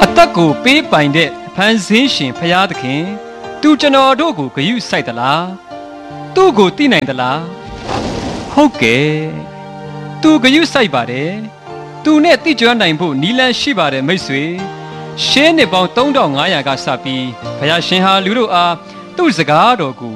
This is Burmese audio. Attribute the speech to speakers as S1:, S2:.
S1: အသက်ကိုပေးပိုင်တဲ့ဖန်ဆင်းရှင်ဖရာသခင်သူကျွန်တော်တို့ကိုဂရုစိုက်သလားသူ့ကိုသိနိုင်သလားဟုတ်ကဲ့သူဂရုစိုက်ပါတယ်သူနဲ့သိကျွမ်းနိုင်ဖို့နီလန်းရှိပါတယ်မိတ်ဆွေရှင်းနှစ်ပေါင်း3500ကစပြီးဘုရားရှင်ဟာလူတို့အားသူ့စကားတော်ကို